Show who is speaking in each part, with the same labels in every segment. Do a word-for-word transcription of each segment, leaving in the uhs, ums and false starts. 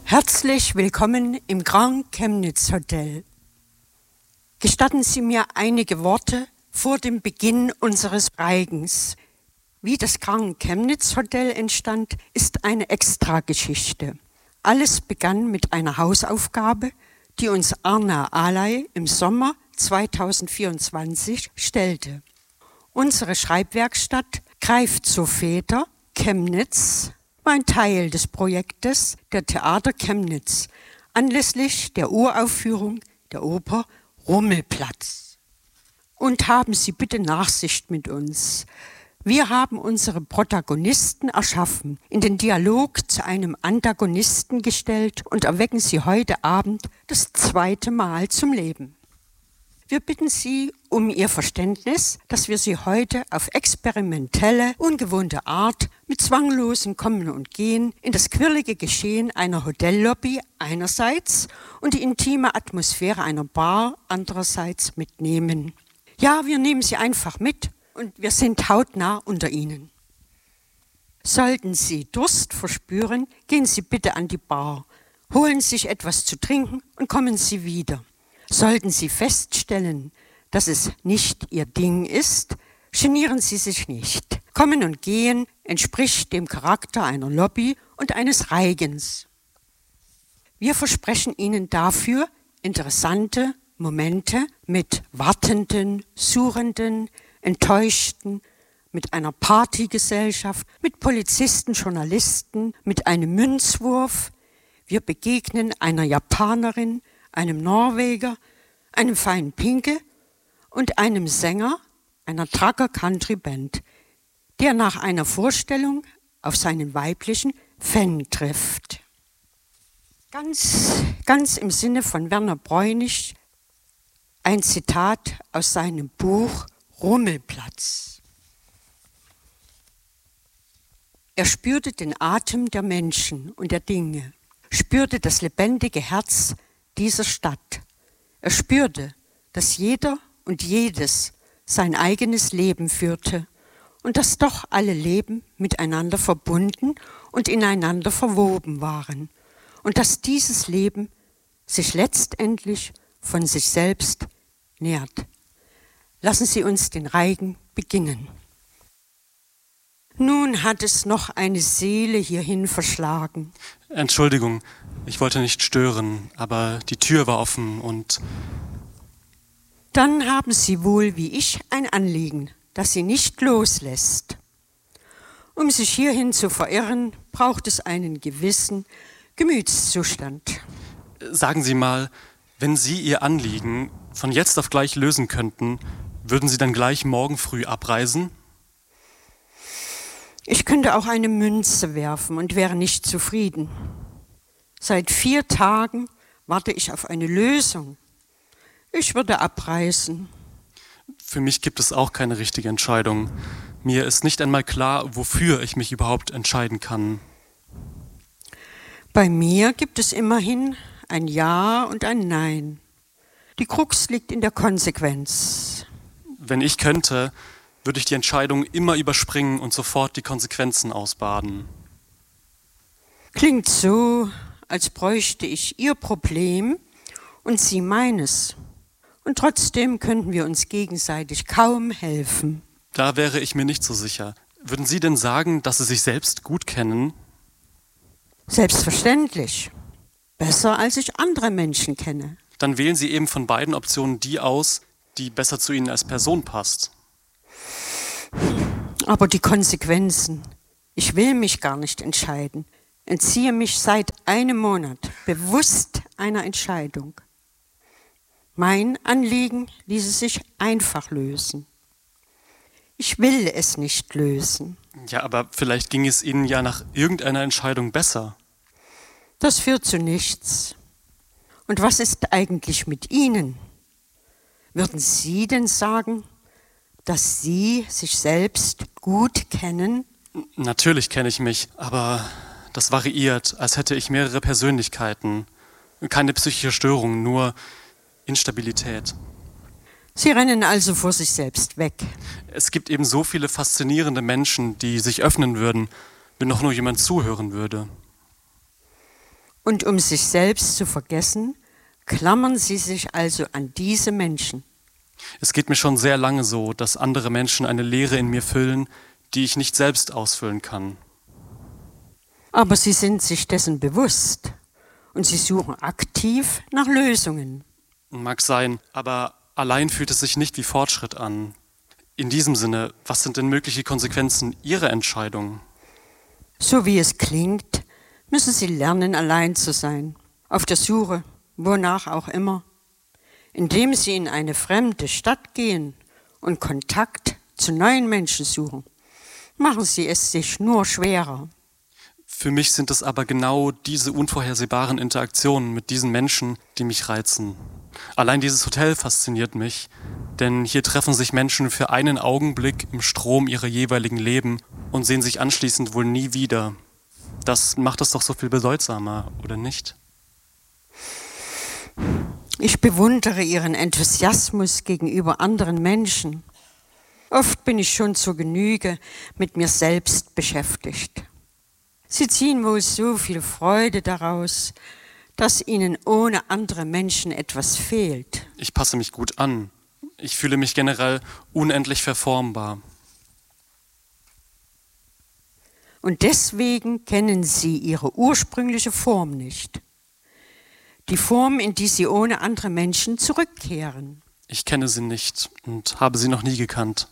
Speaker 1: Herzlich willkommen im Grand Chemnitz Hotel. Gestatten Sie mir einige Worte vor dem Beginn unseres Reigens. Wie das Grand Chemnitz Hotel entstand, ist eine Extrageschichte. Alles begann mit einer Hausaufgabe, die uns Arna Alay im Sommer zweitausendvierundzwanzig stellte. Unsere Schreibwerkstatt greift zur Feder. Chemnitz war ein Teil des Projektes der Theater Chemnitz anlässlich der Uraufführung der Oper Rummelplatz. Und haben Sie bitte Nachsicht mit uns. Wir haben unsere Protagonisten erschaffen, in den Dialog zu einem Antagonisten gestellt und erwecken sie heute Abend das zweite Mal zum Leben. Wir bitten Sie um Ihr Verständnis, dass wir Sie heute auf experimentelle, ungewohnte Art mit zwanglosem Kommen und Gehen in das quirlige Geschehen einer Hotellobby einerseits und die intime Atmosphäre einer Bar andererseits mitnehmen. Ja, wir nehmen Sie einfach mit und wir sind hautnah unter Ihnen. Sollten Sie Durst verspüren, gehen Sie bitte an die Bar, holen sich etwas zu trinken und kommen Sie wieder. Sollten Sie feststellen, dass es nicht Ihr Ding ist, genieren Sie sich nicht. Kommen und Gehen entspricht dem Charakter einer Lobby und eines Reigens. Wir versprechen Ihnen dafür interessante Momente mit Wartenden, Suchenden, Enttäuschten, mit einer Partygesellschaft, mit Polizisten, Journalisten, mit einem Münzwurf. Wir begegnen einer Japanerin, einem Norweger, einem feinen Pinke und einem Sänger einer Trucker Country Band, der nach einer Vorstellung auf seinen weiblichen Fan trifft. Ganz, ganz im Sinne von Werner Bräunig ein Zitat aus seinem Buch Rummelplatz. Er spürte den Atem der Menschen und der Dinge, spürte das lebendige Herz dieser Stadt. Er spürte, dass jeder und jedes sein eigenes Leben führte und dass doch alle Leben miteinander verbunden und ineinander verwoben waren und dass dieses Leben sich letztendlich von sich selbst nährt. Lassen Sie uns den Reigen beginnen. Nun hat es noch eine Seele hierhin verschlagen.
Speaker 2: Entschuldigung, ich wollte nicht stören, aber die Tür war offen und...
Speaker 1: Dann haben Sie wohl, wie ich, ein Anliegen, das Sie nicht loslässt. Um sich hierhin zu verirren, braucht es einen gewissen Gemütszustand.
Speaker 2: Sagen Sie mal, wenn Sie Ihr Anliegen von jetzt auf gleich lösen könnten, würden Sie dann gleich morgen früh abreisen?
Speaker 1: Ich könnte auch eine Münze werfen und wäre nicht zufrieden. Seit vier Tagen warte ich auf eine Lösung. Ich würde abreisen.
Speaker 2: Für mich gibt es auch keine richtige Entscheidung. Mir ist nicht einmal klar, wofür ich mich überhaupt entscheiden kann.
Speaker 1: Bei mir gibt es immerhin ein Ja und ein Nein. Die Krux liegt in der Konsequenz.
Speaker 2: Wenn ich könnte, würde ich die Entscheidung immer überspringen und sofort die Konsequenzen ausbaden.
Speaker 1: Klingt so, als bräuchte ich Ihr Problem und Sie meines. Und trotzdem könnten wir uns gegenseitig kaum helfen.
Speaker 2: Da wäre ich mir nicht so sicher. Würden Sie denn sagen, dass Sie sich selbst gut kennen?
Speaker 1: Selbstverständlich. Besser, als ich andere Menschen kenne.
Speaker 2: Dann wählen Sie eben von beiden Optionen die aus, die besser zu Ihnen als Person passt.
Speaker 1: Aber die Konsequenzen. Ich will mich gar nicht entscheiden. Entziehe mich seit einem Monat bewusst einer Entscheidung. Mein Anliegen ließe sich einfach lösen. Ich will es nicht lösen.
Speaker 2: Ja, aber vielleicht ging es Ihnen ja nach irgendeiner Entscheidung besser.
Speaker 1: Das führt zu nichts. Und was ist eigentlich mit Ihnen? Würden Sie denn sagen, dass Sie sich selbst gut kennen?
Speaker 2: Natürlich kenne ich mich, aber das variiert, als hätte ich mehrere Persönlichkeiten. Keine psychische Störung, nur Instabilität.
Speaker 1: Sie rennen also vor sich selbst weg.
Speaker 2: Es gibt eben so viele faszinierende Menschen, die sich öffnen würden, wenn doch nur jemand zuhören würde.
Speaker 1: Und um sich selbst zu vergessen, klammern sie sich also an diese Menschen.
Speaker 2: Es geht mir schon sehr lange so, dass andere Menschen eine Leere in mir füllen, die ich nicht selbst ausfüllen kann.
Speaker 1: Aber sie sind sich dessen bewusst und sie suchen aktiv nach Lösungen.
Speaker 2: Mag sein, aber allein fühlt es sich nicht wie Fortschritt an. In diesem Sinne, was sind denn mögliche Konsequenzen Ihrer Entscheidung?
Speaker 1: So wie es klingt, müssen sie lernen, allein zu sein, auf der Suche, wonach auch immer. Indem sie in eine fremde Stadt gehen und Kontakt zu neuen Menschen suchen, machen sie es sich nur schwerer.
Speaker 2: Für mich sind es aber genau diese unvorhersehbaren Interaktionen mit diesen Menschen, die mich reizen. Allein dieses Hotel fasziniert mich, denn hier treffen sich Menschen für einen Augenblick im Strom ihrer jeweiligen Leben und sehen sich anschließend wohl nie wieder. Das macht es doch so viel bedeutsamer, oder nicht?
Speaker 1: Ich bewundere ihren Enthusiasmus gegenüber anderen Menschen. Oft bin ich schon zur Genüge mit mir selbst beschäftigt. Sie ziehen wohl so viel Freude daraus, dass ihnen ohne andere Menschen etwas fehlt.
Speaker 2: Ich passe mich gut an. Ich fühle mich generell unendlich verformbar.
Speaker 1: Und deswegen kennen sie ihre ursprüngliche Form nicht. Die Form, in die sie ohne andere Menschen zurückkehren.
Speaker 2: Ich kenne sie nicht und habe sie noch nie gekannt.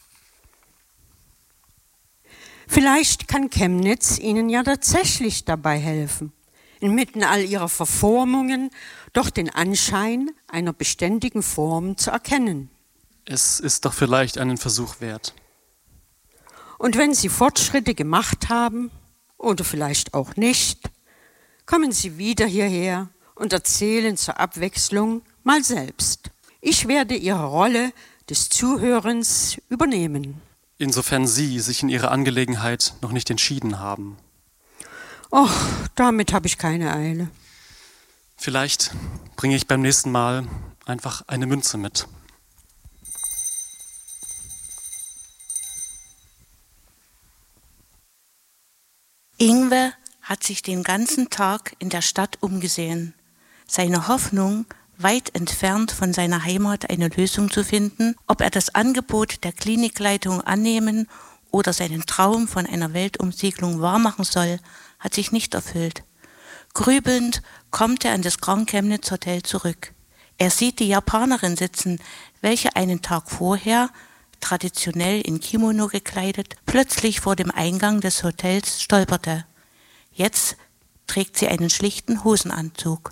Speaker 1: Vielleicht kann Chemnitz ihnen ja tatsächlich dabei helfen, inmitten all ihrer Verformungen doch den Anschein einer beständigen Form zu erkennen.
Speaker 2: Es ist doch vielleicht einen Versuch wert.
Speaker 1: Und wenn sie Fortschritte gemacht haben, oder vielleicht auch nicht, kommen sie wieder hierher und erzählen zur Abwechslung mal selbst. Ich werde ihre Rolle des Zuhörens übernehmen.
Speaker 2: Insofern Sie sich in Ihrer Angelegenheit noch nicht entschieden haben.
Speaker 1: Och, damit habe ich keine Eile.
Speaker 2: Vielleicht bringe ich beim nächsten Mal einfach eine Münze mit.
Speaker 3: Ingwe hat sich den ganzen Tag in der Stadt umgesehen. Seine Hoffnung, weit entfernt von seiner Heimat eine Lösung zu finden, ob er das Angebot der Klinikleitung annehmen oder seinen Traum von einer Weltumsegelung wahrmachen soll, hat sich nicht erfüllt. Grübelnd kommt er an das Grand Chemnitz Hotel zurück. Er sieht die Japanerin sitzen, welche einen Tag vorher, traditionell in Kimono gekleidet, plötzlich vor dem Eingang des Hotels stolperte. Jetzt trägt sie einen schlichten Hosenanzug.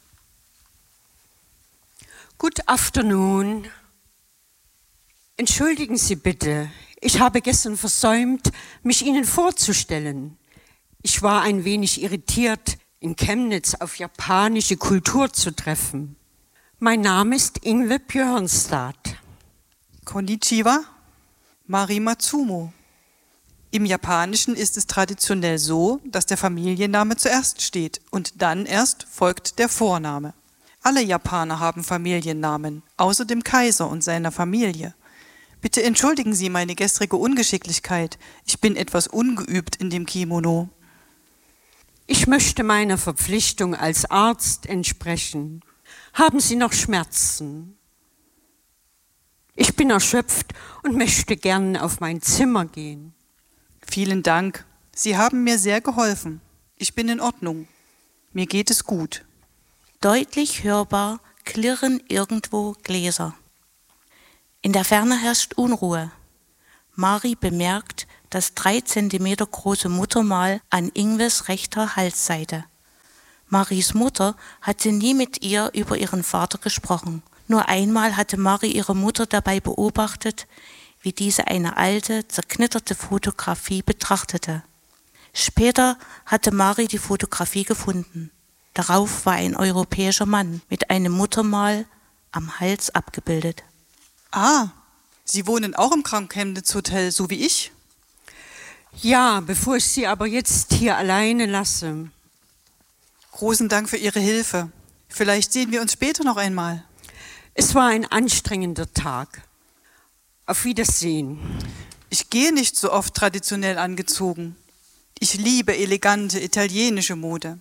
Speaker 1: Good afternoon. Entschuldigen Sie bitte, ich habe gestern versäumt, mich Ihnen vorzustellen. Ich war ein wenig irritiert, in Chemnitz auf japanische Kultur zu treffen. Mein Name ist Ingwe Björnstad.
Speaker 4: Konnichiwa, Mari Matsumo. Im Japanischen ist es traditionell so, dass der Familienname zuerst steht und dann erst folgt der Vorname. Alle Japaner haben Familiennamen, außer dem Kaiser und seiner Familie. Bitte entschuldigen Sie meine gestrige Ungeschicklichkeit. Ich bin etwas ungeübt in dem Kimono.
Speaker 1: Ich möchte meiner Verpflichtung als Arzt entsprechen. Haben Sie noch Schmerzen? Ich bin erschöpft und möchte gern auf mein Zimmer gehen.
Speaker 4: Vielen Dank. Sie haben mir sehr geholfen. Ich bin in Ordnung. Mir geht es gut.
Speaker 3: Deutlich hörbar klirren irgendwo Gläser. In der Ferne herrscht Unruhe. Mari bemerkt das drei Zentimeter große Muttermal an Ingwes rechter Halsseite. Maris Mutter hatte nie mit ihr über ihren Vater gesprochen. Nur einmal hatte Mari ihre Mutter dabei beobachtet, wie diese eine alte, zerknitterte Fotografie betrachtete. Später hatte Mari die Fotografie gefunden. Darauf war ein europäischer Mann mit einem Muttermal am Hals abgebildet.
Speaker 4: Ah, Sie wohnen auch im Grand Chemnitz Hotel, so wie ich?
Speaker 1: Ja, bevor ich Sie aber jetzt hier alleine lasse.
Speaker 4: Großen Dank für Ihre Hilfe. Vielleicht sehen wir uns später noch einmal.
Speaker 1: Es war ein anstrengender Tag. Auf Wiedersehen.
Speaker 4: Ich gehe nicht so oft traditionell angezogen. Ich liebe elegante italienische Mode.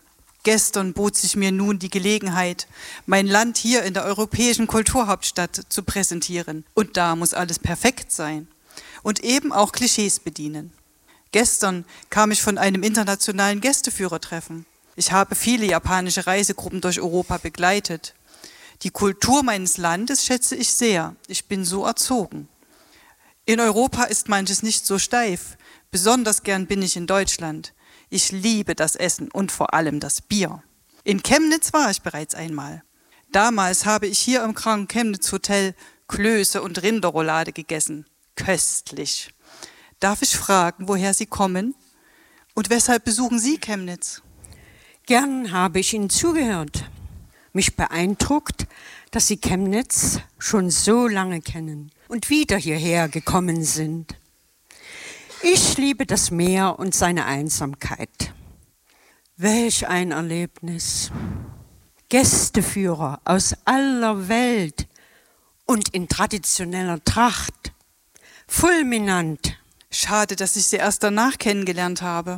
Speaker 4: Gestern bot sich mir nun die Gelegenheit, mein Land hier in der europäischen Kulturhauptstadt zu präsentieren. Und da muss alles perfekt sein und eben auch Klischees bedienen. Gestern kam ich von einem internationalen Gästeführertreffen. Ich habe viele japanische Reisegruppen durch Europa begleitet. Die Kultur meines Landes schätze ich sehr. Ich bin so erzogen. In Europa ist manches nicht so steif. Besonders gern bin ich in Deutschland. Ich liebe das Essen und vor allem das Bier. In Chemnitz war ich bereits einmal. Damals habe ich hier im Grand Chemnitz Hotel Klöße und Rinderroulade gegessen. Köstlich. Darf ich fragen, woher Sie kommen? Und weshalb besuchen Sie Chemnitz?
Speaker 1: Gern habe ich Ihnen zugehört. Mich beeindruckt, dass Sie Chemnitz schon so lange kennen und wieder hierher gekommen sind. Ich liebe das Meer und seine Einsamkeit. Welch ein Erlebnis. Gästeführer aus aller Welt und in traditioneller Tracht. Fulminant.
Speaker 4: Schade, dass ich Sie erst danach kennengelernt habe.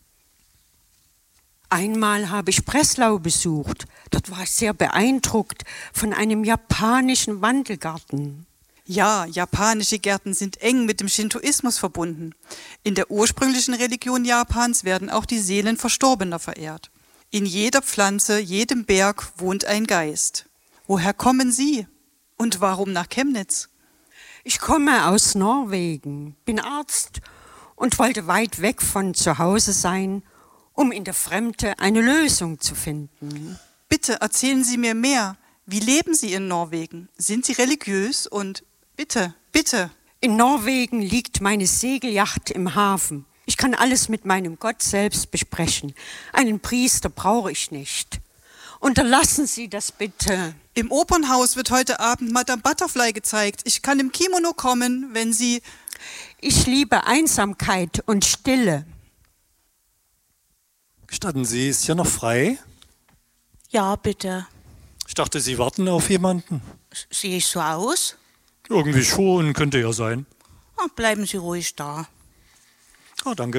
Speaker 1: Einmal habe ich Breslau besucht. Dort war ich sehr beeindruckt von einem japanischen Wandelgarten.
Speaker 4: Ja, japanische Gärten sind eng mit dem Shintoismus verbunden. In der ursprünglichen Religion Japans werden auch die Seelen Verstorbener verehrt. In jeder Pflanze, jedem Berg wohnt ein Geist. Woher kommen Sie und warum nach Chemnitz?
Speaker 1: Ich komme aus Norwegen, bin Arzt und wollte weit weg von zu Hause sein, um in der Fremde eine Lösung zu finden.
Speaker 4: Bitte erzählen Sie mir mehr. Wie leben Sie in Norwegen? Sind Sie religiös? Und bitte, bitte.
Speaker 1: In Norwegen liegt meine Segelyacht im Hafen. Ich kann alles mit meinem Gott selbst besprechen. Einen Priester brauche ich nicht. Unterlassen Sie das bitte.
Speaker 4: Im Opernhaus wird heute Abend Madame Butterfly gezeigt. Ich kann im Kimono kommen, wenn Sie...
Speaker 1: Ich liebe Einsamkeit und Stille.
Speaker 5: Gestatten Sie, ist hier noch frei?
Speaker 3: Ja, bitte.
Speaker 5: Ich dachte, Sie warten auf jemanden.
Speaker 3: Sehe ich so aus?
Speaker 5: Irgendwie schon, könnte ja sein.
Speaker 3: Oh, bleiben Sie ruhig da.
Speaker 5: Oh, danke.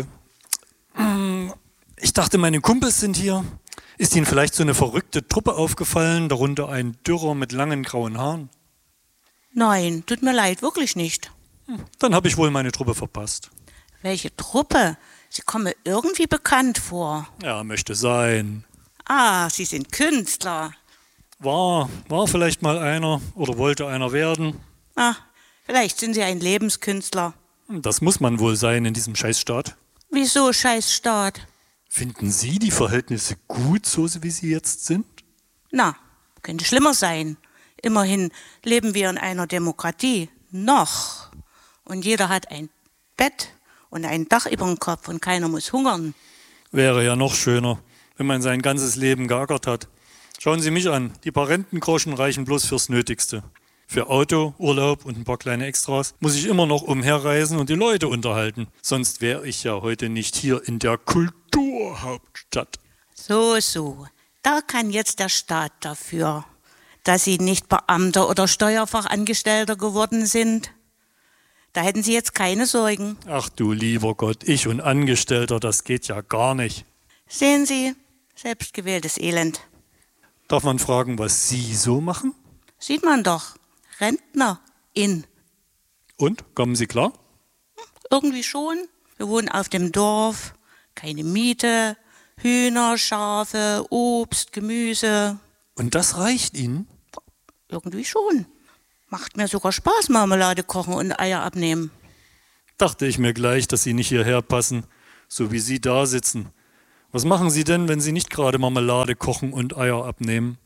Speaker 5: Ich dachte, meine Kumpels sind hier. Ist Ihnen vielleicht so eine verrückte Truppe aufgefallen, darunter ein Dürrer mit langen grauen Haaren?
Speaker 3: Nein, tut mir leid, wirklich nicht.
Speaker 5: Dann habe ich wohl meine Truppe verpasst.
Speaker 3: Welche Truppe? Sie kommen mir irgendwie bekannt vor.
Speaker 5: Ja, möchte sein.
Speaker 3: Ah, Sie sind Künstler.
Speaker 5: War, war vielleicht mal einer oder wollte einer werden.
Speaker 3: Ah, vielleicht sind Sie ein Lebenskünstler.
Speaker 5: Das muss man wohl sein in diesem Scheißstaat.
Speaker 3: Wieso Scheißstaat?
Speaker 5: Finden Sie die Verhältnisse gut, so wie sie jetzt sind?
Speaker 3: Na, könnte schlimmer sein. Immerhin leben wir in einer Demokratie. Noch. Und jeder hat ein Bett und ein Dach über dem Kopf und keiner muss hungern.
Speaker 5: Wäre ja noch schöner, wenn man sein ganzes Leben geackert hat. Schauen Sie mich an, die paar Rentengroschen reichen bloß fürs Nötigste. Für Auto, Urlaub und ein paar kleine Extras muss ich immer noch umherreisen und die Leute unterhalten. Sonst wäre ich ja heute nicht hier in der Kulturhauptstadt.
Speaker 3: So, so. Da kann jetzt der Staat dafür, dass Sie nicht Beamter oder Steuerfachangestellter geworden sind. Da hätten Sie jetzt keine Sorgen.
Speaker 5: Ach du lieber Gott, ich und Angestellter, das geht ja gar nicht.
Speaker 3: Sehen Sie, selbstgewähltes Elend.
Speaker 5: Darf man fragen, was Sie so machen?
Speaker 3: Sieht man doch. Rentnerin.
Speaker 5: Und, kommen Sie klar?
Speaker 3: Irgendwie schon. Wir wohnen auf dem Dorf, keine Miete, Hühner, Schafe, Obst, Gemüse.
Speaker 5: Und das reicht Ihnen?
Speaker 3: Irgendwie schon. Macht mir sogar Spaß, Marmelade kochen und Eier abnehmen.
Speaker 5: Dachte ich mir gleich, dass Sie nicht hierher passen, so wie Sie da sitzen. Was machen Sie denn, wenn Sie nicht gerade Marmelade kochen und Eier abnehmen?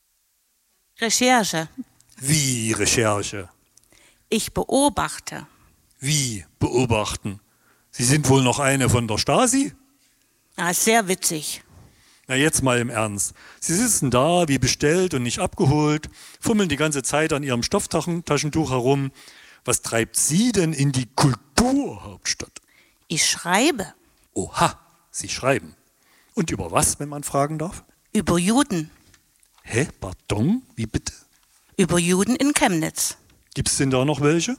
Speaker 3: Recherche.
Speaker 5: Wie Recherche?
Speaker 3: Ich beobachte.
Speaker 5: Wie beobachten? Sie sind wohl noch eine von der Stasi?
Speaker 3: Ah, sehr witzig.
Speaker 5: Na jetzt mal im Ernst. Sie sitzen da, wie bestellt und nicht abgeholt, fummeln die ganze Zeit an Ihrem Stofftaschentuch herum. Was treibt Sie denn in die Kulturhauptstadt?
Speaker 3: Ich schreibe.
Speaker 5: Oha, Sie schreiben. Und über was, wenn man fragen darf?
Speaker 3: Über Juden.
Speaker 5: Hä, pardon, wie bitte?
Speaker 3: Über Juden in Chemnitz.
Speaker 5: Gibt's denn da noch welche?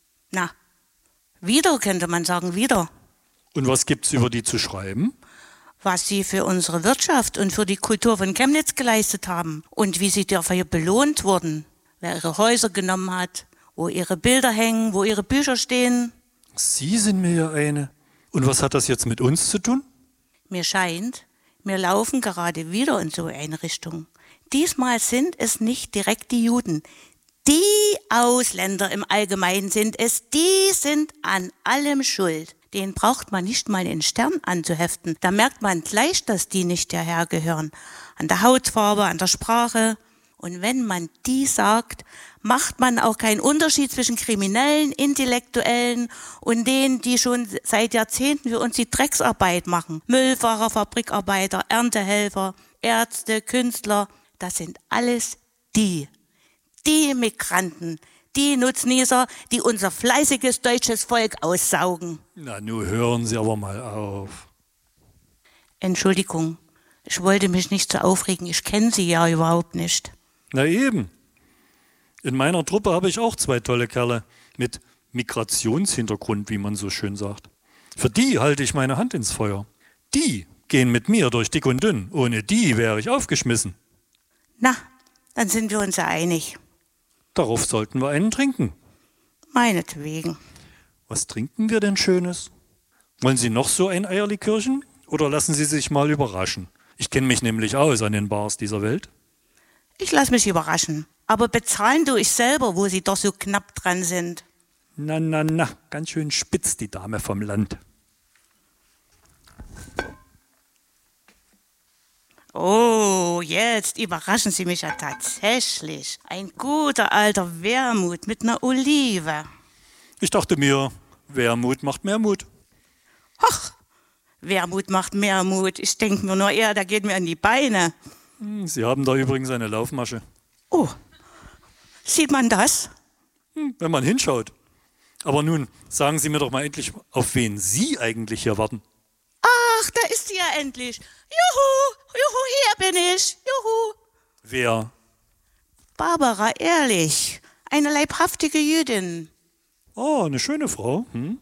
Speaker 3: Na, wieder könnte man sagen, wieder.
Speaker 5: Und was gibt's über die zu schreiben?
Speaker 3: was sie für unsere Wirtschaft und für die Kultur von Chemnitz geleistet haben und wie sie dafür belohnt wurden, wer ihre Häuser genommen hat, wo ihre Bilder hängen, wo ihre Bücher stehen.
Speaker 5: Sie sind mir ja eine. Und was hat das jetzt mit uns zu tun?
Speaker 3: Mir scheint, wir laufen gerade wieder in so eine Richtung. Diesmal sind es nicht direkt die Juden. Die Ausländer im Allgemeinen sind es, die sind an allem schuld. Den braucht man nicht mal einen Stern anzuheften. Da merkt man gleich, dass die nicht hierher gehören. An der Hautfarbe, an der Sprache. Und wenn man die sagt, macht man auch keinen Unterschied zwischen Kriminellen, Intellektuellen und denen, die schon seit Jahrzehnten für uns die Drecksarbeit machen. Müllfahrer, Fabrikarbeiter, Erntehelfer, Ärzte, Künstler. Das sind alles die. Die Migranten, die Nutznießer, die unser fleißiges deutsches Volk aussaugen.
Speaker 5: Na, nun hören Sie aber mal auf.
Speaker 3: Entschuldigung, ich wollte mich nicht so aufregen, ich kenne Sie ja überhaupt nicht.
Speaker 5: Na eben. In meiner Truppe habe ich auch zwei tolle Kerle mit Migrationshintergrund, wie man so schön sagt. Für die halte ich meine Hand ins Feuer. Die gehen mit mir durch dick und dünn. Ohne die wäre ich aufgeschmissen.
Speaker 3: Na, dann sind wir uns ja einig.
Speaker 5: Darauf sollten wir einen trinken.
Speaker 3: Meinetwegen.
Speaker 5: Was trinken wir denn Schönes? Wollen Sie noch so ein Eierlikörchen? Oder lassen Sie sich mal überraschen? Ich kenne mich nämlich aus an den Bars dieser Welt.
Speaker 3: Ich lasse mich überraschen. Aber bezahlen tue ich selber, wo Sie doch so knapp dran sind.
Speaker 5: Na, na, na, ganz schön spitz, die Dame vom Land.
Speaker 3: Oh, jetzt überraschen Sie mich ja tatsächlich. Ein guter alter Wermut mit einer Olive.
Speaker 5: Ich dachte mir, Wermut macht mehr Mut.
Speaker 3: Ach, Wermut macht mehr Mut. Ich denke mir nur eher, der geht mir an die Beine.
Speaker 5: Sie haben da übrigens eine Laufmasche.
Speaker 3: Oh, sieht man das?
Speaker 5: Hm, wenn man hinschaut. Aber nun, sagen Sie mir doch mal endlich, auf wen Sie eigentlich hier warten.
Speaker 3: Ach, da ist sie ja endlich. Juhu, juhu, hier bin ich. Juhu.
Speaker 5: Wer?
Speaker 3: Barbara Ehrlich, eine leibhaftige Jüdin.
Speaker 5: Oh, eine schöne Frau. Hm?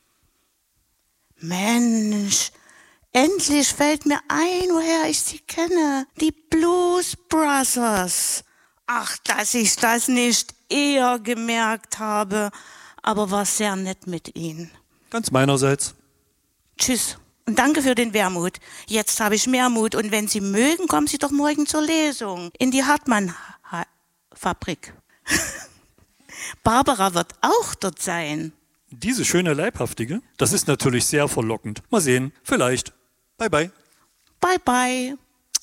Speaker 3: Mensch, endlich fällt mir ein, woher ich sie kenne. Die Blues Brothers. Ach, dass ich das nicht eher gemerkt habe, aber war sehr nett mit Ihnen.
Speaker 5: Ganz meinerseits.
Speaker 3: Tschüss und danke für den Wermut. Jetzt habe ich mehr Mut und wenn Sie mögen, kommen Sie doch morgen zur Lesung in die Hartmann-Fabrik. Barbara wird auch dort sein.
Speaker 5: Diese schöne Leibhaftige, das ist natürlich sehr verlockend. Mal sehen, vielleicht. Bye, bye.
Speaker 3: Bye, bye.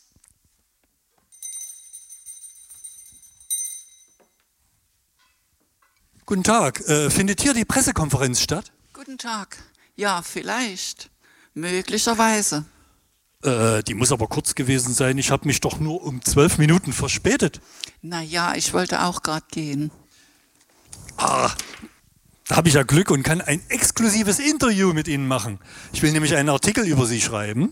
Speaker 5: Guten Tag, äh, findet hier die Pressekonferenz statt?
Speaker 6: Guten Tag. Ja, vielleicht. Möglicherweise.
Speaker 5: Äh, die muss aber kurz gewesen sein. Ich habe mich doch nur um zwölf Minuten verspätet.
Speaker 6: Na ja, ich wollte auch gerade gehen.
Speaker 5: Ah, da habe ich ja Glück und kann ein exklusives Interview mit Ihnen machen. Ich will nämlich einen Artikel über Sie schreiben.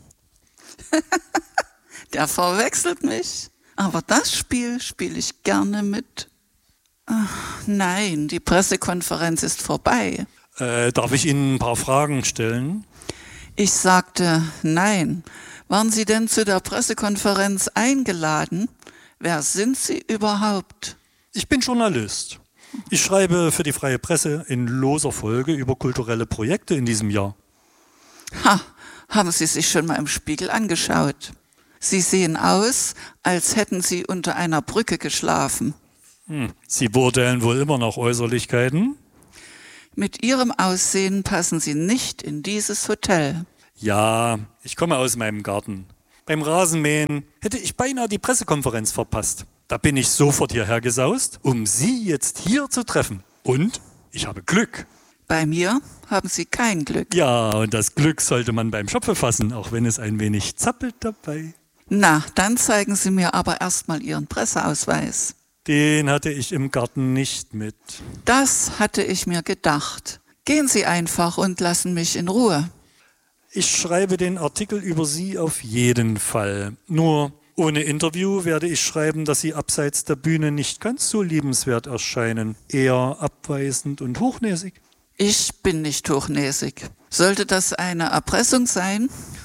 Speaker 6: Der verwechselt mich. Aber das Spiel spiele ich gerne mit. Ach, nein, die Pressekonferenz ist vorbei.
Speaker 5: Äh, darf ich Ihnen ein paar Fragen stellen?
Speaker 6: Ich sagte nein. Waren Sie denn zu der Pressekonferenz eingeladen? Wer sind Sie überhaupt?
Speaker 5: Ich bin Journalist. Ich schreibe für die Freie Presse in loser Folge über kulturelle Projekte in diesem Jahr.
Speaker 6: Ha, haben Sie sich schon mal im Spiegel angeschaut? Sie sehen aus, als hätten Sie unter einer Brücke geschlafen.
Speaker 5: Hm. Sie beurteilen wohl immer noch Äußerlichkeiten?
Speaker 6: Mit Ihrem Aussehen passen Sie nicht in dieses Hotel.
Speaker 5: Ja, ich komme aus meinem Garten. Beim Rasenmähen hätte ich beinahe die Pressekonferenz verpasst. Da bin ich sofort hierher gesaust, um Sie jetzt hier zu treffen. Und ich habe Glück.
Speaker 6: Bei mir haben Sie kein Glück.
Speaker 5: Ja, und das Glück sollte man beim Schopfe fassen, auch wenn es ein wenig zappelt dabei.
Speaker 6: Na, dann zeigen Sie mir aber erstmal Ihren Presseausweis.
Speaker 5: Den hatte ich im Garten nicht mit.
Speaker 6: Das hatte ich mir gedacht. Gehen Sie einfach und lassen mich in Ruhe.
Speaker 5: Ich schreibe den Artikel über Sie auf jeden Fall. Nur ohne Interview werde ich schreiben, dass Sie abseits der Bühne nicht ganz so liebenswert erscheinen. Eher abweisend und hochnäsig.
Speaker 6: Ich bin nicht hochnäsig. Sollte das eine Erpressung sein?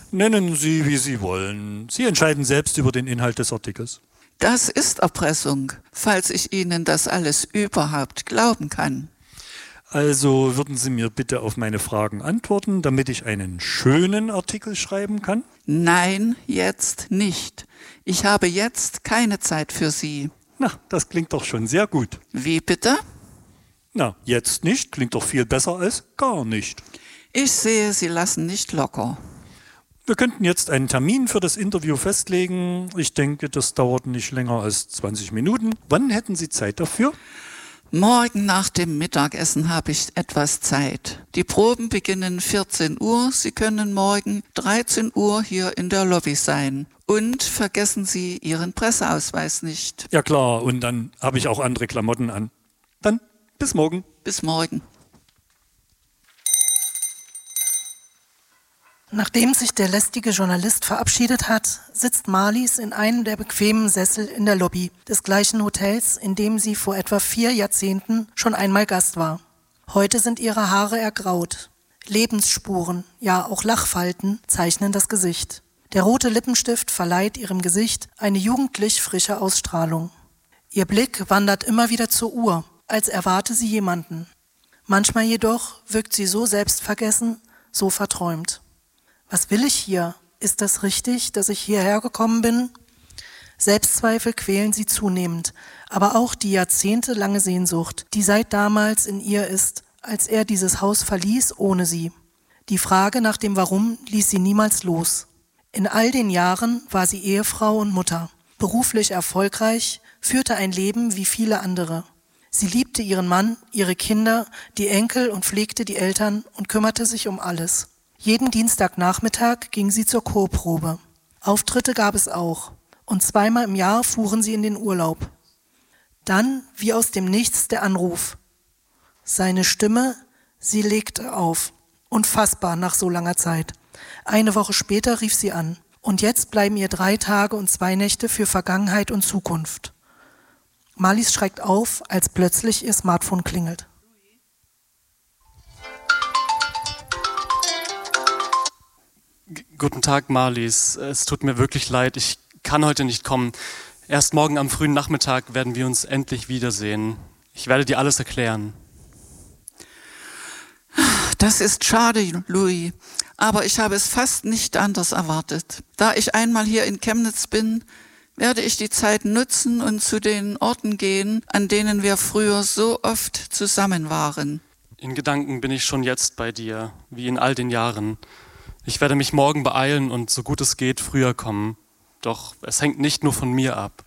Speaker 5: Nennen Sie, wie Sie wollen. Sie entscheiden selbst über den Inhalt des Artikels.
Speaker 6: Das ist Erpressung, falls ich Ihnen das alles überhaupt glauben kann.
Speaker 5: Also würden Sie mir bitte auf meine Fragen antworten, damit ich einen schönen Artikel schreiben kann?
Speaker 6: Nein, jetzt nicht. Ich habe jetzt keine Zeit für Sie.
Speaker 5: Na, das klingt doch schon sehr gut.
Speaker 6: Wie bitte?
Speaker 5: Na, jetzt nicht, klingt doch viel besser als gar nicht.
Speaker 6: Ich sehe, Sie lassen nicht locker.
Speaker 5: Wir könnten jetzt einen Termin für das Interview festlegen. Ich denke, das dauert nicht länger als zwanzig Minuten. Wann hätten Sie Zeit dafür?
Speaker 6: Morgen nach dem Mittagessen habe ich etwas Zeit. Die Proben beginnen vierzehn Uhr. Sie können morgen dreizehn Uhr hier in der Lobby sein. Und vergessen Sie Ihren Presseausweis nicht.
Speaker 5: Ja klar, und dann habe ich auch andere Klamotten an. Dann bis morgen.
Speaker 6: Bis morgen.
Speaker 7: Nachdem sich der lästige Journalist verabschiedet hat, sitzt Marlies in einem der bequemen Sessel in der Lobby des gleichen Hotels, in dem sie vor etwa vier Jahrzehnten schon einmal Gast war. Heute sind ihre Haare ergraut. Lebensspuren, ja auch Lachfalten zeichnen das Gesicht. Der rote Lippenstift verleiht ihrem Gesicht eine jugendlich frische Ausstrahlung. Ihr Blick wandert immer wieder zur Uhr, als erwarte sie jemanden. Manchmal jedoch wirkt sie so selbstvergessen, so verträumt. Was will ich hier? Ist das richtig, dass ich hierher gekommen bin? Selbstzweifel quälen sie zunehmend, aber auch die jahrzehntelange Sehnsucht, die seit damals in ihr ist, als er dieses Haus verließ ohne sie. Die Frage nach dem Warum ließ sie niemals los. In all den Jahren war sie Ehefrau und Mutter, beruflich erfolgreich, führte ein Leben wie viele andere. Sie liebte ihren Mann, ihre Kinder, die Enkel und pflegte die Eltern und kümmerte sich um alles. Jeden Dienstagnachmittag ging sie zur Chorprobe. Auftritte gab es auch. Und zweimal im Jahr fuhren sie in den Urlaub. Dann, wie aus dem Nichts, der Anruf. Seine Stimme, sie legte auf. Unfassbar nach so langer Zeit. Eine Woche später rief sie an. Und jetzt bleiben ihr drei Tage und zwei Nächte für Vergangenheit und Zukunft. Marlies schreckt auf, als plötzlich ihr Smartphone klingelt.
Speaker 2: Guten Tag, Marlies. Es tut mir wirklich leid, ich kann heute nicht kommen. Erst morgen am frühen Nachmittag werden wir uns endlich wiedersehen. Ich werde dir alles erklären.
Speaker 6: Das ist schade, Louis, aber ich habe es fast nicht anders erwartet. Da ich einmal hier in Chemnitz bin, werde ich die Zeit nutzen und zu den Orten gehen, an denen wir früher so oft zusammen waren.
Speaker 2: In Gedanken bin ich schon jetzt bei dir, wie in all den Jahren. Ich werde mich morgen beeilen und so gut es geht früher kommen. Doch es hängt nicht nur von mir ab.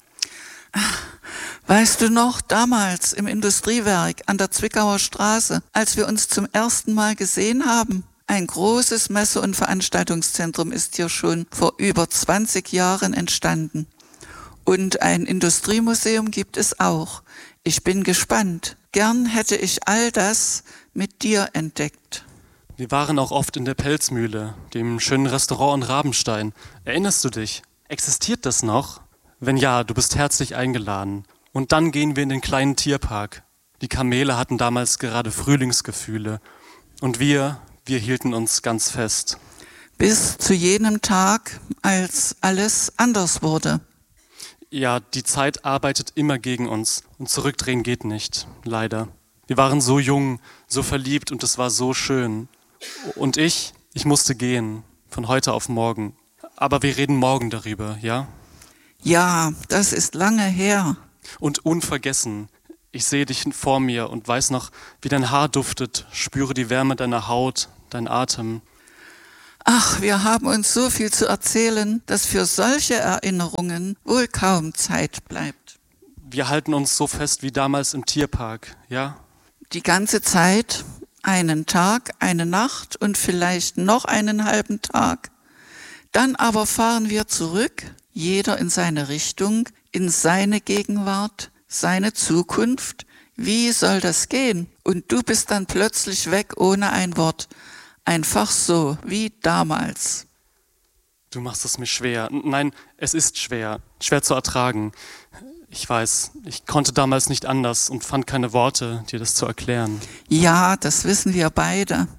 Speaker 6: Weißt du noch, damals im Industriewerk an der Zwickauer Straße, als wir uns zum ersten Mal gesehen haben? Ein großes Messe- und Veranstaltungszentrum ist hier schon vor über zwanzig Jahren entstanden. Und ein Industriemuseum gibt es auch. Ich bin gespannt. Gern hätte ich all das mit dir entdeckt.
Speaker 2: Wir waren auch oft in der Pelzmühle, dem schönen Restaurant in Rabenstein. Erinnerst du dich? Existiert das noch? Wenn ja, du bist herzlich eingeladen. Und dann gehen wir in den kleinen Tierpark. Die Kamele hatten damals gerade Frühlingsgefühle. Und wir, wir hielten uns ganz fest.
Speaker 6: Bis zu jenem Tag, als alles anders wurde.
Speaker 2: Ja, die Zeit arbeitet immer gegen uns. Und zurückdrehen geht nicht, leider. Wir waren so jung, so verliebt und es war so schön. Und ich, ich musste gehen, von heute auf morgen. Aber wir reden morgen darüber, ja?
Speaker 6: Ja, das ist lange her.
Speaker 2: Und unvergessen, ich sehe dich vor mir und weiß noch, wie dein Haar duftet, spüre die Wärme deiner Haut, dein Atem.
Speaker 6: Ach, wir haben uns so viel zu erzählen, dass für solche Erinnerungen wohl kaum Zeit bleibt.
Speaker 2: Wir halten uns so fest wie damals im Tierpark, ja?
Speaker 6: Die ganze Zeit, einen Tag, eine Nacht und vielleicht noch einen halben Tag. Dann aber fahren wir zurück, jeder in seine Richtung, in seine Gegenwart, seine Zukunft. Wie soll das gehen? Und du bist dann plötzlich weg ohne ein Wort. Einfach so, wie damals.
Speaker 2: Du machst es mir schwer. Nein, es ist schwer. Schwer zu ertragen. Ich weiß, ich konnte damals nicht anders und fand keine Worte, dir das zu erklären.
Speaker 6: Ja, das wissen wir beide.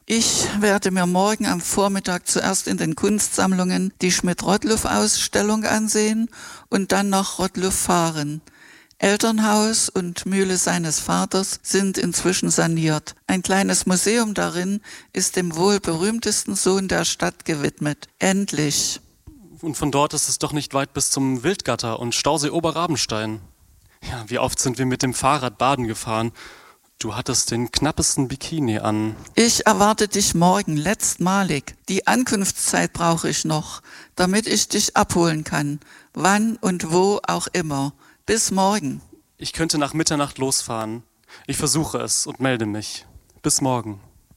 Speaker 6: Ich werde mir morgen am Vormittag zuerst in den Kunstsammlungen die Schmidt-Rottluff-Ausstellung ansehen und dann nach Rottluff fahren. Elternhaus und Mühle seines Vaters sind inzwischen saniert. Ein kleines Museum darin ist dem wohl berühmtesten Sohn der Stadt gewidmet. Endlich.
Speaker 2: Und von dort ist es doch nicht weit bis zum Wildgatter und Stausee Oberrabenstein. Ja, wie oft sind wir mit dem Fahrrad baden gefahren. Du hattest den knappesten Bikini an.
Speaker 6: Ich erwarte dich morgen, letztmalig. Die Ankunftszeit brauche ich noch, damit ich dich abholen kann. Wann und wo auch immer. Bis morgen.
Speaker 2: Ich könnte nach Mitternacht losfahren. Ich versuche es und melde mich. Bis morgen.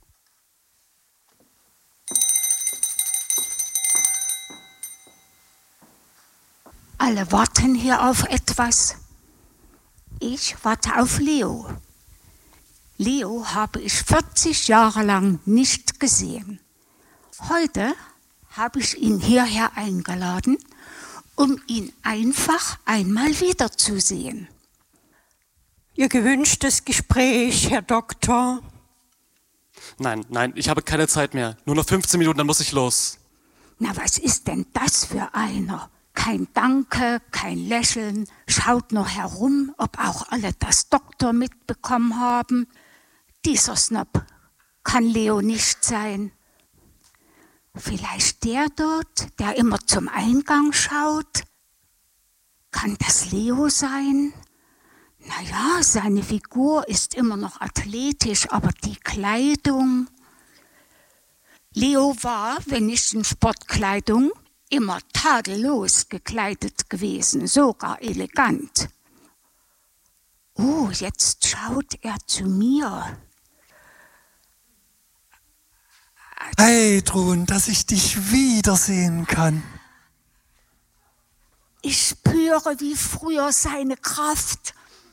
Speaker 8: Alle warten hier auf etwas. Ich warte auf Leo. Leo habe ich vierzig Jahre lang nicht gesehen. Heute habe ich ihn hierher eingeladen, um ihn einfach einmal wiederzusehen.
Speaker 1: Ihr gewünschtes Gespräch, Herr Doktor.
Speaker 2: Nein, nein, ich habe keine Zeit mehr. Nur noch fünfzehn Minuten, dann muss ich los.
Speaker 8: Na, was ist denn das für einer? Kein Danke, kein Lächeln, schaut nur herum, ob auch alle das Doktor mitbekommen haben. Dieser Snob kann Leo nicht sein. Vielleicht der dort, der immer zum Eingang schaut? Kann das Leo sein? Naja, seine Figur ist immer noch athletisch, aber die Kleidung... Leo war, wenn nicht in Sportkleidung, immer tadellos gekleidet gewesen, sogar elegant. Oh, jetzt schaut er zu mir.
Speaker 9: Heidrun, dass ich dich wiedersehen kann.
Speaker 8: Ich spüre wie früher seine Kraft.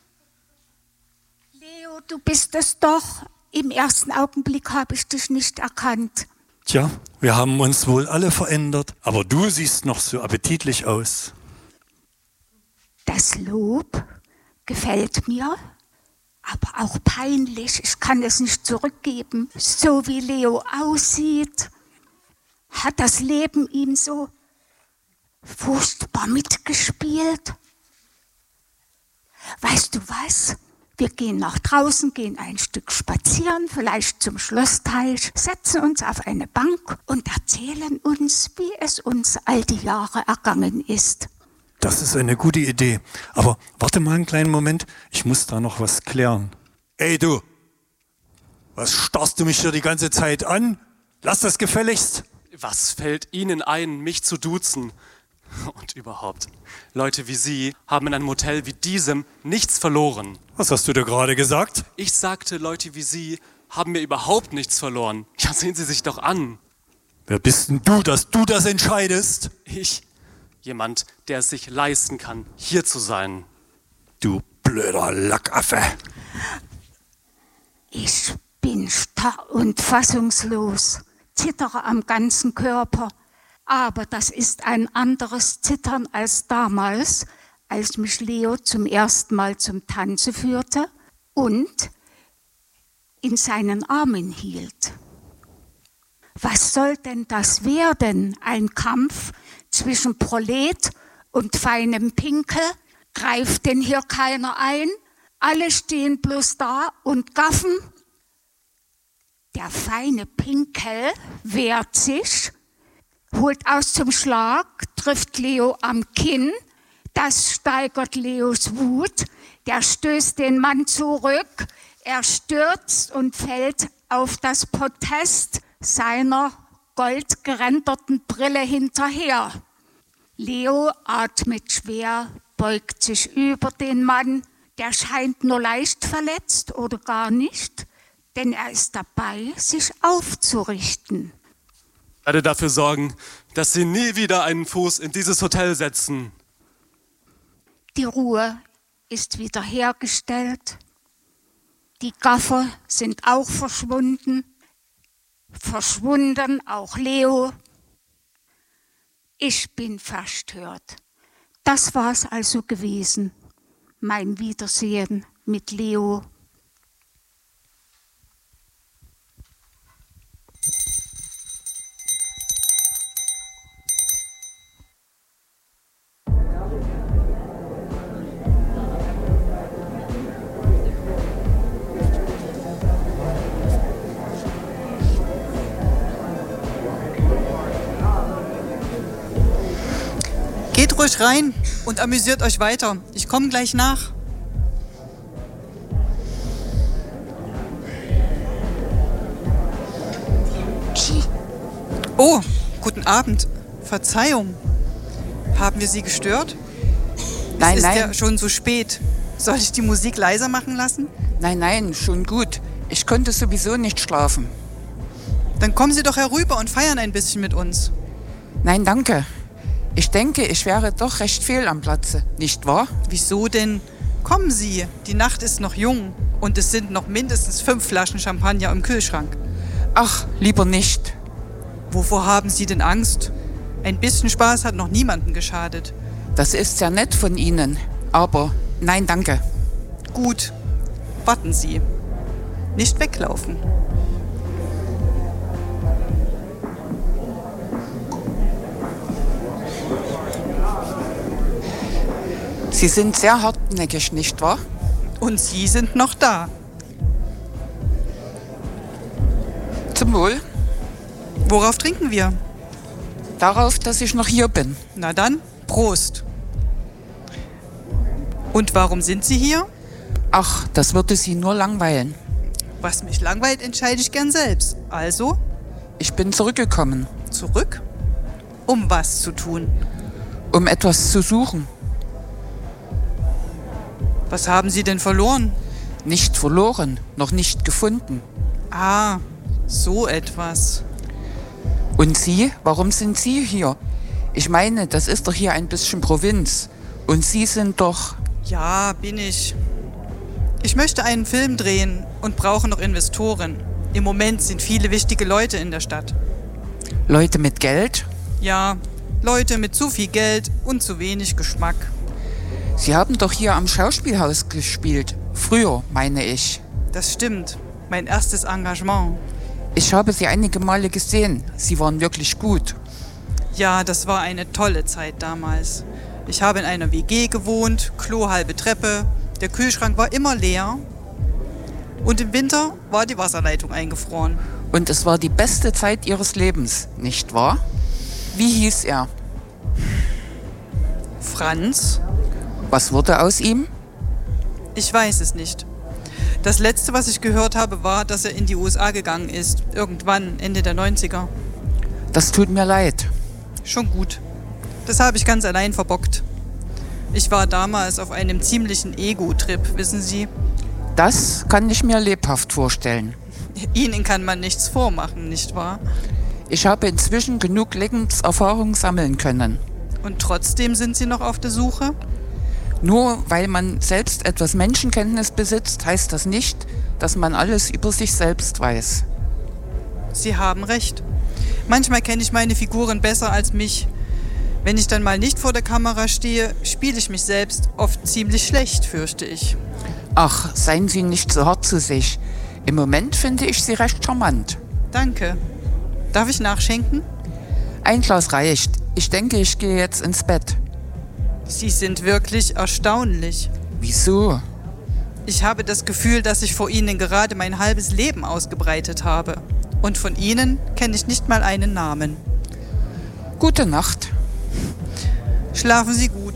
Speaker 8: Leo, du bist es doch. Im ersten Augenblick habe ich dich nicht erkannt.
Speaker 5: Tja, wir haben uns wohl alle verändert, aber du siehst noch so appetitlich aus.
Speaker 8: Das Lob gefällt mir, aber auch peinlich. Ich kann es nicht zurückgeben. So wie Leo aussieht, hat das Leben ihm so furchtbar mitgespielt. Weißt du was? Wir gehen nach draußen, gehen ein Stück spazieren, vielleicht zum Schlossteich, setzen uns auf eine Bank und erzählen uns, wie es uns all die Jahre ergangen ist.
Speaker 5: Das ist eine gute Idee. Aber warte mal einen kleinen Moment, ich muss da noch was klären. Ey du, was starrst du mich hier die ganze Zeit an? Lass das gefälligst.
Speaker 2: Was fällt Ihnen ein, mich zu duzen? Und überhaupt, Leute wie Sie haben in einem Hotel wie diesem nichts verloren.
Speaker 5: Was hast du da gerade gesagt?
Speaker 2: Ich sagte, Leute wie Sie haben mir überhaupt nichts verloren. Ja, sehen Sie sich doch an.
Speaker 5: Wer bist denn du, dass du das entscheidest?
Speaker 2: Ich, jemand, der es sich leisten kann, hier zu sein.
Speaker 5: Du blöder Lackaffe.
Speaker 8: Ich bin starr und fassungslos, zittere am ganzen Körper. Aber das ist ein anderes Zittern als damals, als mich Leo zum ersten Mal zum Tanze führte und in seinen Armen hielt. Was soll denn das werden? Ein Kampf zwischen Prolet und feinem Pinkel? Greift denn hier keiner ein? Alle stehen bloß da und gaffen. Der feine Pinkel wehrt sich, holt aus zum Schlag, trifft Leo am Kinn. Das steigert Leos Wut. Der stößt den Mann zurück. Er stürzt und fällt auf das Podest seiner goldgeränderten Brille hinterher. Leo atmet schwer, beugt sich über den Mann. Der scheint nur leicht verletzt oder gar nicht, denn er ist dabei, sich aufzurichten.
Speaker 2: Ich werde dafür sorgen, dass Sie nie wieder einen Fuß in dieses Hotel setzen.
Speaker 8: Die Ruhe ist wiederhergestellt. Die Gaffer sind auch verschwunden. Verschwunden auch Leo. Ich bin verstört. Das war's also gewesen, mein Wiedersehen mit Leo.
Speaker 4: Geht ruhig rein und amüsiert euch weiter. Ich komme gleich nach. Oh, guten Abend. Verzeihung. Haben wir Sie gestört?
Speaker 10: Nein,
Speaker 4: es ist
Speaker 10: nein.
Speaker 4: ja schon so spät. Soll ich die Musik leiser machen lassen?
Speaker 10: Nein, nein, schon gut. Ich konnte sowieso nicht schlafen.
Speaker 4: Dann kommen Sie doch herüber und feiern ein bisschen mit uns.
Speaker 10: Nein, danke. Ich denke, ich wäre doch recht fehl am Platze, nicht wahr?
Speaker 4: Wieso denn? Kommen Sie, die Nacht ist noch jung und es sind noch mindestens fünf Flaschen Champagner im Kühlschrank.
Speaker 10: Ach, lieber nicht.
Speaker 4: Wovor haben Sie denn Angst? Ein bisschen Spaß hat noch niemandem geschadet.
Speaker 10: Das ist sehr nett von Ihnen, aber nein, danke.
Speaker 4: Gut, warten Sie. Nicht weglaufen.
Speaker 10: Sie sind sehr hartnäckig, nicht wahr?
Speaker 4: Und Sie sind noch da.
Speaker 10: Zum Wohl.
Speaker 4: Worauf trinken wir?
Speaker 10: Darauf, dass ich noch hier bin.
Speaker 4: Na dann, Prost. Und warum sind Sie hier?
Speaker 10: Ach, das würde Sie nur langweilen.
Speaker 4: Was mich langweilt, entscheide ich gern selbst. Also?
Speaker 10: Ich bin zurückgekommen.
Speaker 4: Zurück? Um was zu tun?
Speaker 10: Um etwas zu suchen.
Speaker 4: Was haben Sie denn verloren?
Speaker 10: Nicht verloren, noch nicht gefunden.
Speaker 4: Ah, so etwas.
Speaker 10: Und Sie? Warum sind Sie hier? Ich meine, das ist doch hier ein bisschen Provinz. Und Sie sind doch...
Speaker 4: Ja, bin ich. Ich möchte einen Film drehen und brauche noch Investoren. Im Moment sind viele wichtige Leute in der Stadt.
Speaker 10: Leute mit Geld?
Speaker 4: Ja, Leute mit zu viel Geld und zu wenig Geschmack.
Speaker 10: Sie haben doch hier am Schauspielhaus gespielt. Früher, meine ich.
Speaker 4: Das stimmt. Mein erstes Engagement.
Speaker 10: Ich habe Sie einige Male gesehen. Sie waren wirklich gut.
Speaker 4: Ja, das war eine tolle Zeit damals. Ich habe in einer W G gewohnt, Klo halbe Treppe, der Kühlschrank war immer leer und im Winter war die Wasserleitung eingefroren.
Speaker 10: Und es war die beste Zeit Ihres Lebens, nicht wahr? Wie hieß er?
Speaker 4: Franz?
Speaker 10: Was wurde aus ihm?
Speaker 4: Ich weiß es nicht. Das Letzte, was ich gehört habe, war, dass er in die U S A gegangen ist. Irgendwann, Ende der neunziger.
Speaker 10: Das tut mir leid.
Speaker 4: Schon gut. Das habe ich ganz allein verbockt. Ich war damals auf einem ziemlichen Ego-Trip, wissen Sie?
Speaker 10: Das kann ich mir lebhaft vorstellen.
Speaker 4: Ihnen kann man nichts vormachen, nicht wahr?
Speaker 10: Ich habe inzwischen genug Lebenserfahrung sammeln können.
Speaker 4: Und trotzdem sind Sie noch auf der Suche?
Speaker 10: Nur weil man selbst etwas Menschenkenntnis besitzt, heißt das nicht, dass man alles über sich selbst weiß.
Speaker 4: Sie haben recht. Manchmal kenne ich meine Figuren besser als mich. Wenn ich dann mal nicht vor der Kamera stehe, spiele ich mich selbst oft ziemlich schlecht, fürchte ich.
Speaker 10: Ach, seien Sie nicht so hart zu sich. Im Moment finde ich Sie recht charmant.
Speaker 4: Danke. Darf ich nachschenken?
Speaker 10: Ein Glas reicht. Ich denke, ich gehe jetzt ins Bett.
Speaker 4: Sie sind wirklich erstaunlich.
Speaker 10: Wieso?
Speaker 4: Ich habe das Gefühl, dass ich vor Ihnen gerade mein halbes Leben ausgebreitet habe. Und von Ihnen kenne ich nicht mal einen Namen.
Speaker 10: Gute Nacht.
Speaker 4: Schlafen Sie gut.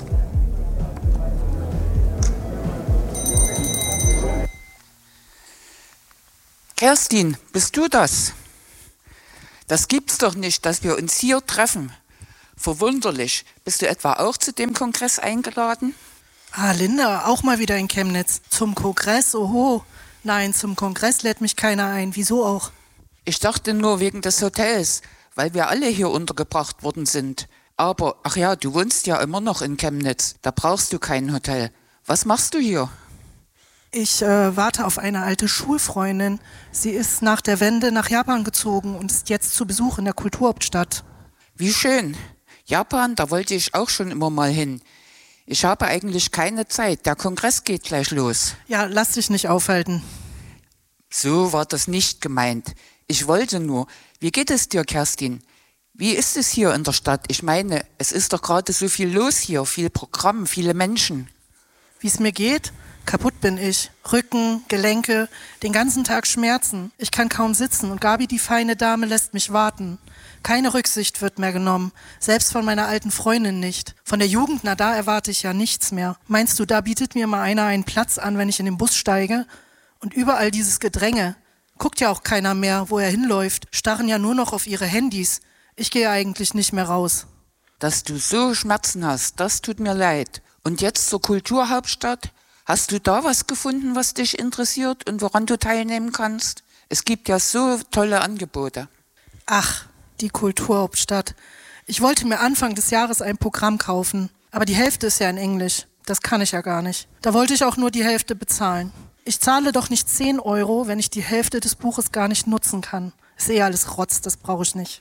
Speaker 10: Kerstin, bist du das? Das gibt's doch nicht, dass wir uns hier treffen. Verwunderlich. Bist du etwa auch zu dem Kongress eingeladen?
Speaker 7: Ah, Linda, auch mal wieder in Chemnitz. Zum Kongress, oho. Nein, zum Kongress lädt mich keiner ein. Wieso auch?
Speaker 10: Ich dachte nur wegen des Hotels, weil wir alle hier untergebracht worden sind. Aber, ach ja, du wohnst ja immer noch in Chemnitz. Da brauchst du kein Hotel. Was machst du hier?
Speaker 7: Ich äh, warte auf eine alte Schulfreundin. Sie ist nach der Wende nach Japan gezogen und ist jetzt zu Besuch in der Kulturhauptstadt.
Speaker 10: Wie schön. Japan, da wollte ich auch schon immer mal hin. Ich habe eigentlich keine Zeit. Der Kongress geht gleich los.
Speaker 7: Ja, lass dich nicht aufhalten.
Speaker 10: So war das nicht gemeint. Ich wollte nur. Wie geht es dir, Kerstin? Wie ist es hier in der Stadt? Ich meine, es ist doch gerade so viel los hier, viel Programm, viele Menschen.
Speaker 7: Wie es mir geht? Kaputt bin ich. Rücken, Gelenke, den ganzen Tag Schmerzen. Ich kann kaum sitzen und Gabi, die feine Dame, lässt mich warten. Keine Rücksicht wird mehr genommen, selbst von meiner alten Freundin nicht. Von der Jugend, na da erwarte ich ja nichts mehr. Meinst du, da bietet mir mal einer einen Platz an, wenn ich in den Bus steige? Und überall dieses Gedränge. Guckt ja auch keiner mehr, wo er hinläuft, starren ja nur noch auf ihre Handys. Ich gehe eigentlich nicht mehr raus.
Speaker 10: Dass du so Schmerzen hast, das tut mir leid. Und jetzt zur Kulturhauptstadt? Hast du da was gefunden, was dich interessiert und woran du teilnehmen kannst? Es gibt ja so tolle Angebote.
Speaker 7: Ach, die Kulturhauptstadt. Ich wollte mir Anfang des Jahres ein Programm kaufen, aber die Hälfte ist ja in Englisch. Das kann ich ja gar nicht. Da wollte ich auch nur die Hälfte bezahlen. Ich zahle doch nicht zehn Euro, wenn ich die Hälfte des Buches gar nicht nutzen kann. Ist eh alles Rotz, das brauche ich nicht.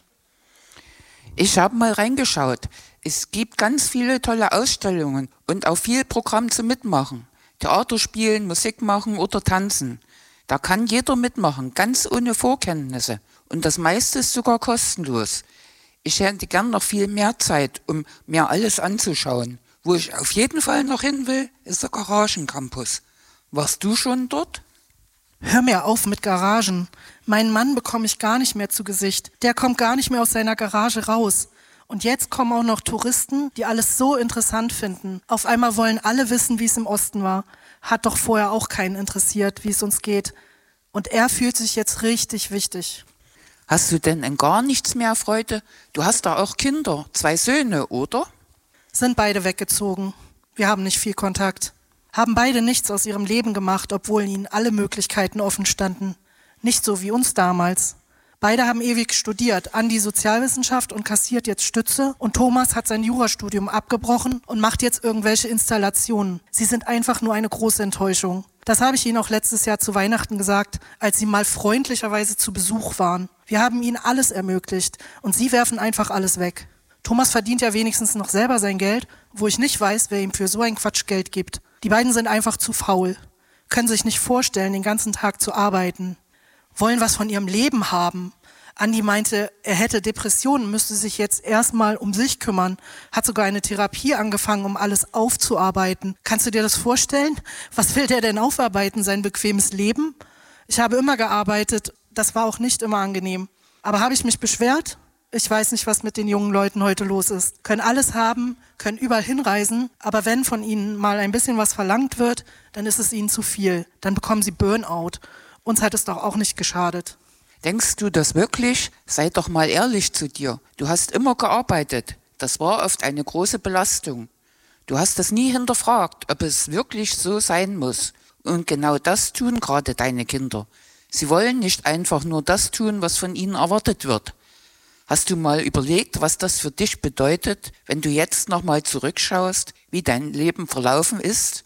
Speaker 10: Ich habe mal reingeschaut. Es gibt ganz viele tolle Ausstellungen und auch viel Programm zum Mitmachen. Theater spielen, Musik machen oder tanzen. Da kann jeder mitmachen, ganz ohne Vorkenntnisse. Und das meiste ist sogar kostenlos. Ich hätte gern noch viel mehr Zeit, um mir alles anzuschauen. Wo ich auf jeden Fall noch hin will, ist der Garagencampus. Warst du schon dort?
Speaker 7: Hör mir auf mit Garagen. Meinen Mann bekomme ich gar nicht mehr zu Gesicht. Der kommt gar nicht mehr aus seiner Garage raus. Und jetzt kommen auch noch Touristen, die alles so interessant finden. Auf einmal wollen alle wissen, wie es im Osten war. Hat doch vorher auch keinen interessiert, wie es uns geht. Und er fühlt sich jetzt richtig wichtig.
Speaker 10: Hast du denn in gar nichts mehr Freude? Du hast da auch Kinder, zwei Söhne, oder?
Speaker 7: Sind beide weggezogen. Wir haben nicht viel Kontakt. Haben beide nichts aus ihrem Leben gemacht, obwohl ihnen alle Möglichkeiten offen standen. Nicht so wie uns damals. Beide haben ewig studiert, Andi Sozialwissenschaft und kassiert jetzt Stütze und Thomas hat sein Jurastudium abgebrochen und macht jetzt irgendwelche Installationen. Sie sind einfach nur eine große Enttäuschung. Das habe ich ihnen auch letztes Jahr zu Weihnachten gesagt, als sie mal freundlicherweise zu Besuch waren. Wir haben ihnen alles ermöglicht und sie werfen einfach alles weg. Thomas verdient ja wenigstens noch selber sein Geld, wo ich nicht weiß, wer ihm für so einen Quatsch Geld gibt. Die beiden sind einfach zu faul, können sich nicht vorstellen, den ganzen Tag zu arbeiten. Wollen was von ihrem Leben haben. Andi meinte, er hätte Depressionen, müsste sich jetzt erstmal um sich kümmern, hat sogar eine Therapie angefangen, um alles aufzuarbeiten. Kannst du dir das vorstellen? Was will der denn aufarbeiten, sein bequemes Leben? Ich habe immer gearbeitet, das war auch nicht immer angenehm. Aber habe ich mich beschwert? Ich weiß nicht, was mit den jungen Leuten heute los ist. Können alles haben, können überall hinreisen, aber wenn von ihnen mal ein bisschen was verlangt wird, dann ist es ihnen zu viel. Dann bekommen sie Burnout. Uns hat es doch auch nicht geschadet.
Speaker 10: Denkst du das wirklich? Sei doch mal ehrlich zu dir. Du hast immer gearbeitet. Das war oft eine große Belastung. Du hast das nie hinterfragt, ob es wirklich so sein muss. Und genau das tun gerade deine Kinder. Sie wollen nicht einfach nur das tun, was von ihnen erwartet wird. Hast du mal überlegt, was das für dich bedeutet, wenn du jetzt nochmal zurückschaust, wie dein Leben verlaufen ist?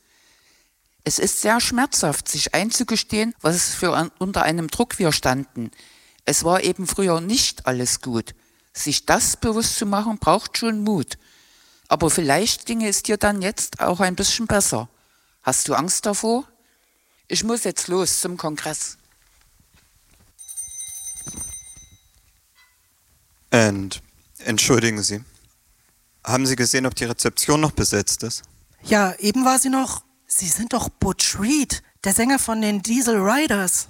Speaker 10: Es ist sehr schmerzhaft, sich einzugestehen, was für ein, unter einem Druck wir standen. Es war eben früher nicht alles gut. Sich das bewusst zu machen, braucht schon Mut. Aber vielleicht ginge es dir dann jetzt auch ein bisschen besser. Hast du Angst davor? Ich muss jetzt los zum Kongress.
Speaker 11: Und, entschuldigen Sie, haben Sie gesehen, ob die Rezeption noch besetzt ist?
Speaker 7: Ja, eben war sie noch. Sie sind doch Butch Reed, der Sänger von den Diesel Riders.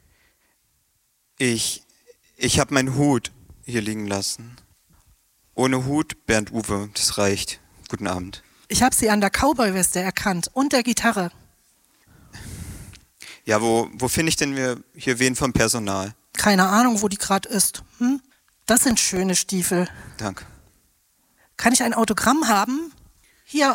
Speaker 11: Ich, ich habe meinen Hut hier liegen lassen. Ohne Hut, Bernd Uwe, das reicht. Guten Abend.
Speaker 7: Ich habe sie an der Cowboy-Weste erkannt und der Gitarre.
Speaker 11: Ja, wo, wo finde ich denn hier wen vom Personal?
Speaker 7: Keine Ahnung, wo die gerade ist. Hm? Das sind schöne Stiefel.
Speaker 11: Danke.
Speaker 7: Kann ich ein Autogramm haben?